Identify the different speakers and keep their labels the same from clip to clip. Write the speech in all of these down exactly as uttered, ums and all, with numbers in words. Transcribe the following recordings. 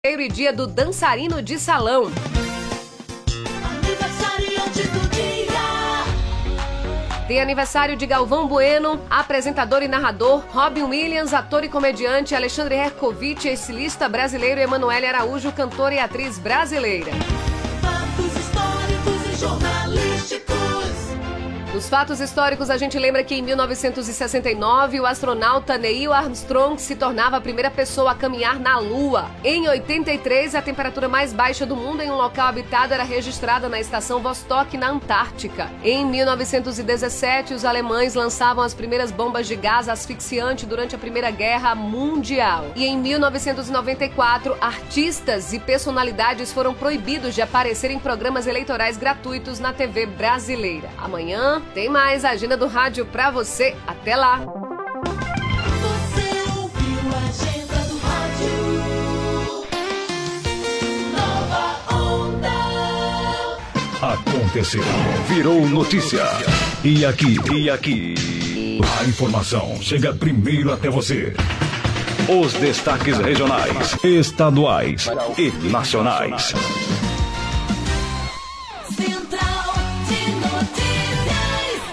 Speaker 1: E dia do dançarino de salão.
Speaker 2: Aniversariante do dia.
Speaker 1: Tem aniversário de Galvão Bueno, apresentador e narrador, Robin Williams, ator e comediante, Alexandre Hercovitch, estilista brasileiro, e Emanuele Araújo, cantora e atriz brasileira.
Speaker 2: Fatos históricos e jornalísticos.
Speaker 1: Nos fatos históricos, a gente lembra que em mil novecentos e sessenta e nove, o astronauta Neil Armstrong se tornava a primeira pessoa a caminhar na Lua. Em oitenta e três, a temperatura mais baixa do mundo em um local habitado era registrada na estação Vostok, na Antártica. Em mil novecentos e dezessete, os alemães lançavam as primeiras bombas de gás asfixiante durante a Primeira Guerra Mundial. E em mil novecentos e noventa e quatro, artistas e personalidades foram proibidos de aparecer em programas eleitorais gratuitos na T V brasileira. Amanhã tem mais agenda do rádio pra você. Até lá!
Speaker 2: Você ouviu a agenda do rádio? Nova Onda.
Speaker 3: Aconteceu, virou notícia. E aqui, e aqui, a informação chega primeiro até você. Os destaques regionais, estaduais e nacionais.
Speaker 2: Central de Notícias.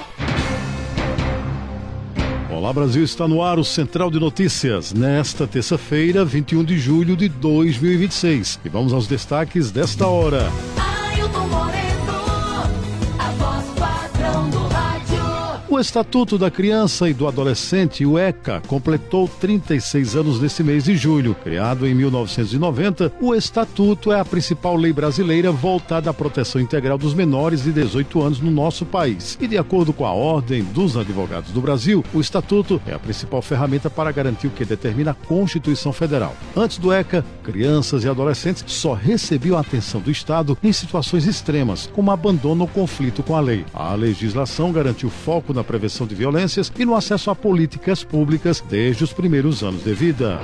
Speaker 4: Olá Brasil, está no ar o Central de Notícias, nesta terça-feira, vinte e um de julho de dois mil e vinte e seis. E vamos aos destaques desta hora.
Speaker 2: Ailton Moreno, a voz padrão do rádio.
Speaker 4: O Estatuto da Criança e do Adolescente, o ECA, completou trinta e seis anos neste mês de julho. Criado em mil novecentos e noventa, o Estatuto é a principal lei brasileira voltada à proteção integral dos menores de dezoito anos no nosso país. E de acordo com a Ordem dos Advogados do Brasil, o Estatuto é a principal ferramenta para garantir o que determina a Constituição Federal. Antes do ECA, crianças e adolescentes só recebiam a atenção do Estado em situações extremas, como abandono ou conflito com a lei. A legislação garantiu foco na prevenção de violências e no acesso a políticas públicas desde os primeiros anos de vida.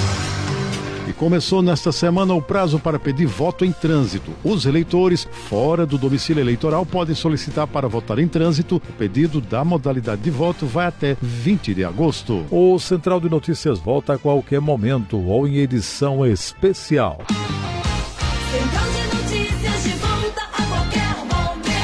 Speaker 4: E começou nesta semana o prazo para pedir voto em trânsito. Os eleitores fora do domicílio eleitoral podem solicitar para votar em trânsito. O pedido da modalidade de voto vai até vinte de agosto.
Speaker 5: O Central de Notícias volta a qualquer momento ou em edição especial.
Speaker 2: Central de Notícias de volta a qualquer momento.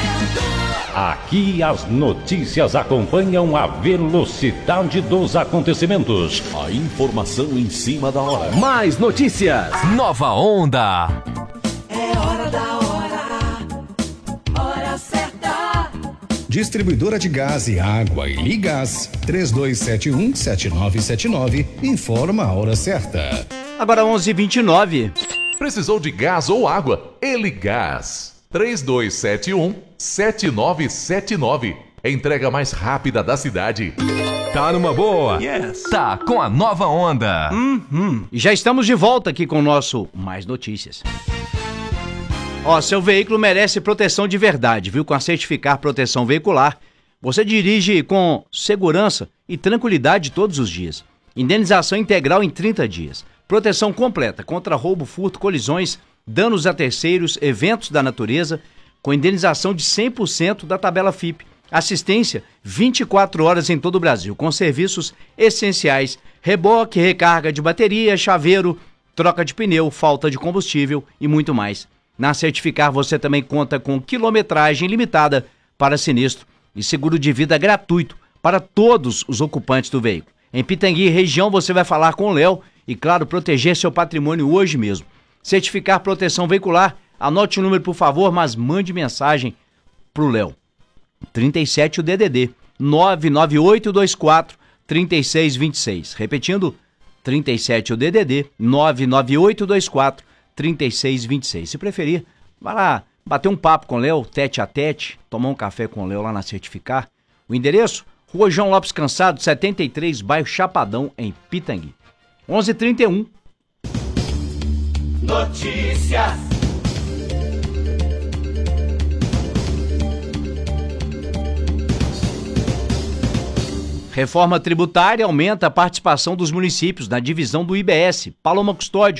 Speaker 6: Aqui as notícias acompanham a velocidade dos acontecimentos.
Speaker 7: A informação em cima da hora.
Speaker 8: Mais notícias. Nova Onda.
Speaker 2: É hora da hora. Hora certa.
Speaker 9: Distribuidora de gás e água e Ligás, três dois sete um, sete nove sete nove, informa a hora certa.
Speaker 8: Agora onze e vinte e nove.
Speaker 10: Precisou de gás ou água? Eligás. três dois sete um, sete nove sete nove. Entrega mais rápida da cidade.
Speaker 8: Tá numa boa?
Speaker 7: Yes.
Speaker 8: Tá com a Nova Onda. Uhum. E já estamos de volta aqui com o nosso Mais Notícias. Ó, seu veículo merece proteção de verdade, viu? Com a Certificar Proteção Veicular, você dirige com segurança e tranquilidade todos os dias. Indenização integral em trinta dias. Proteção completa contra roubo, furto, colisões, danos a terceiros, eventos da natureza, com indenização de cem por cento da tabela F I P. Assistência vinte e quatro horas em todo o Brasil, com serviços essenciais, reboque, recarga de bateria, chaveiro, troca de pneu, falta de combustível e muito mais. Na Certificar você também conta com quilometragem limitada para sinistro e seguro de vida gratuito para todos os ocupantes do veículo. Em Pitangui e região você vai falar com o Léo e, claro, proteger seu patrimônio hoje mesmo. Certificar Proteção Veicular, anote o número por favor, mas mande mensagem pro Léo. trinta e sete o D D D, nove nove oito dois quatro, três seis dois seis. Repetindo, trinta e sete o D D D, nove nove oito dois quatro, três seis dois seis. Se preferir, vai lá bater um papo com o Léo, tete a tete, tomar um café com o Léo lá na Certificar. O endereço, Rua João Lopes Cansado, setenta e três, bairro Chapadão, em Pitangui. onze e trinta e um.
Speaker 2: Notícias.
Speaker 8: Reforma tributária aumenta a participação dos municípios na divisão do I B S. Paloma Custódio.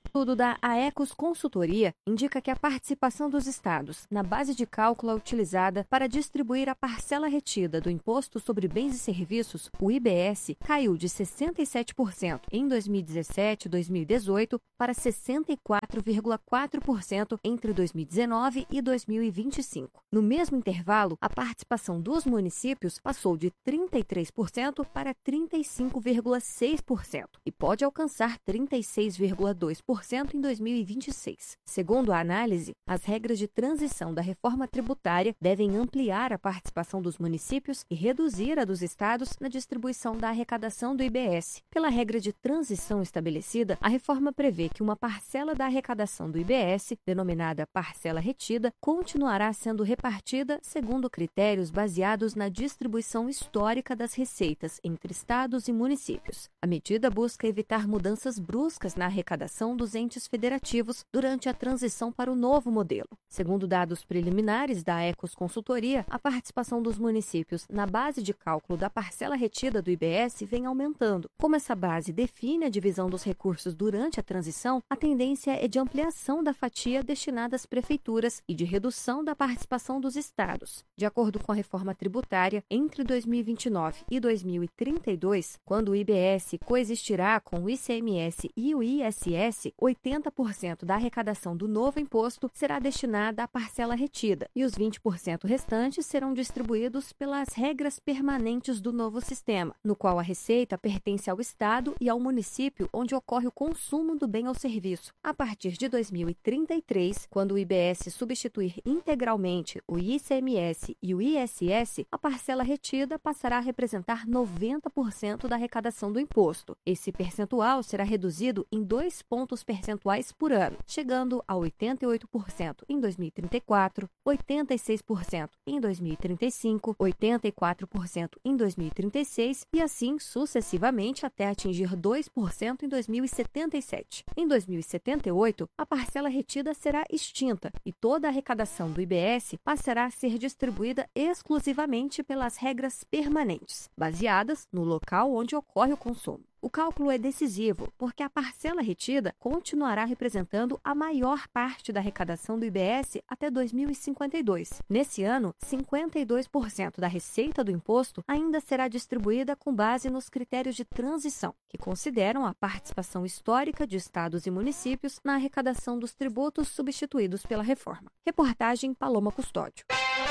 Speaker 11: Estudo da Aecos Consultoria indica que a participação dos estados na base de cálculo utilizada para distribuir a parcela retida do Imposto sobre Bens e Serviços, o I B S, caiu de sessenta e sete por cento em dois mil e dezessete e dois mil e dezoito para sessenta e quatro vírgula quatro por cento entre dois mil e dezenove e dois mil e vinte e cinco. No mesmo intervalo, a participação dos municípios passou de trinta e três por cento para trinta e cinco vírgula seis por cento e pode alcançar trinta e seis vírgula dois por cento em dois mil e vinte e seis. Segundo a análise, as regras de transição da reforma tributária devem ampliar a participação dos municípios e reduzir a dos estados na distribuição da arrecadação do I B S. Pela regra de transição estabelecida, a reforma prevê que uma parcela da arrecadação do I B S, denominada parcela retida, continuará sendo repartida segundo critérios baseados na distribuição histórica das receitas entre estados e municípios. A medida busca evitar mudanças bruscas na arrecadação dos entes federativos durante a transição para o novo modelo. Segundo dados preliminares da Aecos Consultoria, a participação dos municípios na base de cálculo da parcela retida do I B S vem aumentando. Como essa base define a divisão dos recursos durante a transição, a tendência é de ampliação da fatia destinada às prefeituras e de redução da participação dos estados. De acordo com a reforma tributária, entre dois mil e vinte e nove e dois mil e trinta e dois, quando o I B S coexistirá com o I C M S e o I S S, oitenta por cento da arrecadação do novo imposto será destinada à parcela retida e os vinte por cento restantes serão distribuídos pelas regras permanentes do novo sistema, no qual a receita pertence ao estado e ao município onde ocorre o consumo do bem ou serviço. A partir de dois mil e trinta e três, quando o I B S substituir integralmente o I C M S e o I S S, a parcela retida passará a representar noventa por cento da arrecadação do imposto. Esse percentual será reduzido em dois pontos percentuais por ano, chegando a oitenta e oito por cento em dois mil e trinta e quatro, oitenta e seis por cento em dois mil e trinta e cinco, oitenta e quatro por cento em dois mil e trinta e seis e assim sucessivamente até atingir dois por cento em dois mil e setenta e sete. Em dois mil e setenta e oito, a parcela retida será extinta e toda a arrecadação do I B S passará a ser distribuída exclusivamente pelas regras permanentes, baseadas no local onde ocorre o consumo. O cálculo é decisivo porque a parcela retida continuará representando a maior parte da arrecadação do I B S até dois mil e cinquenta e dois. Nesse ano, cinquenta e dois por cento da receita do imposto ainda será distribuída com base nos critérios de transição, que consideram a participação histórica de estados e municípios na arrecadação dos tributos substituídos pela reforma. Reportagem Paloma Custódio.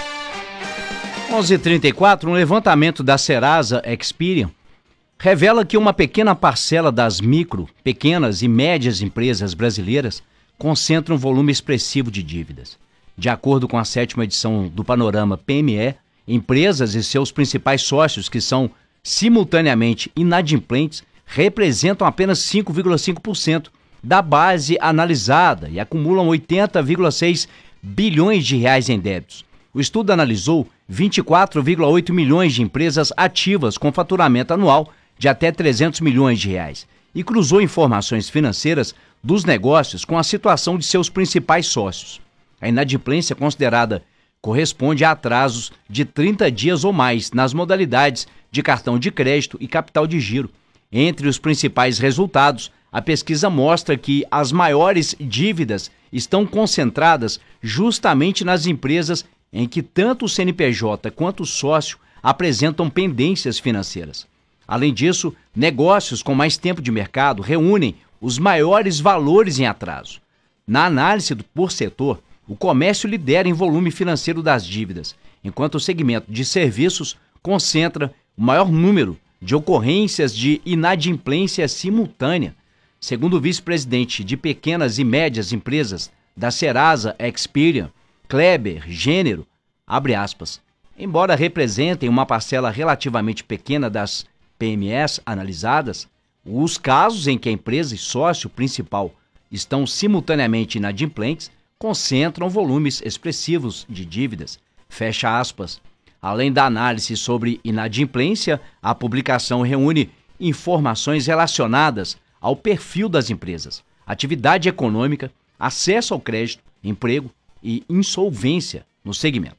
Speaker 8: onze e trinta e quatro, um levantamento da Serasa Experian revela que uma pequena parcela das micro, pequenas e médias empresas brasileiras concentra um volume expressivo de dívidas. De acordo com a sétima edição do Panorama P M E, empresas e seus principais sócios que são simultaneamente inadimplentes representam apenas cinco vírgula cinco por cento da base analisada e acumulam oitenta vírgula seis bilhões de reais em débitos. O estudo analisou vinte e quatro vírgula oito milhões de empresas ativas com faturamento anual de até trezentos milhões de reais e cruzou informações financeiras dos negócios com a situação de seus principais sócios. A inadimplência considerada corresponde a atrasos de trinta dias ou mais nas modalidades de cartão de crédito e capital de giro. Entre os principais resultados, a pesquisa mostra que as maiores dívidas estão concentradas justamente nas empresas em que tanto o C N P J quanto o sócio apresentam pendências financeiras. Além disso, negócios com mais tempo de mercado reúnem os maiores valores em atraso. Na análise do, por setor, o comércio lidera em volume financeiro das dívidas, enquanto o segmento de serviços concentra o maior número de ocorrências de inadimplência simultânea. Segundo o vice-presidente de pequenas e médias empresas da Serasa Experian, Kleber Gênero, abre aspas, embora representem uma parcela relativamente pequena das P M Es analisadas, os casos em que a empresa e sócio principal estão simultaneamente inadimplentes concentram volumes expressivos de dívidas. Fecha aspas. Além da análise sobre inadimplência, a publicação reúne informações relacionadas ao perfil das empresas, atividade econômica, acesso ao crédito, emprego e insolvência no segmento.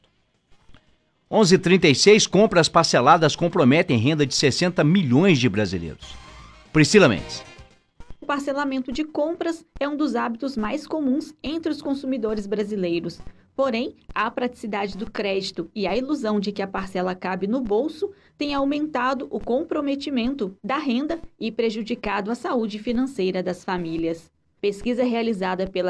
Speaker 8: onze e trinta e seis, compras parceladas comprometem renda de sessenta milhões de brasileiros. Priscila Mendes.
Speaker 1: O
Speaker 12: parcelamento de compras é um dos hábitos mais comuns entre os consumidores brasileiros. Porém, a praticidade do crédito e a ilusão de que a parcela cabe no bolso têm aumentado o comprometimento da renda e prejudicado a saúde financeira das famílias. Pesquisa realizada pela